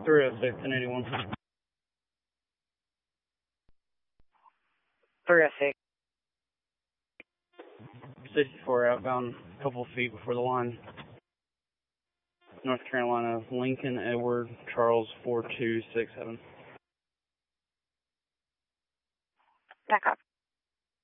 306 and 81. 306. 64 outbound, a couple feet before the line. North Carolina, Lincoln Edward Charles 4267. Back up.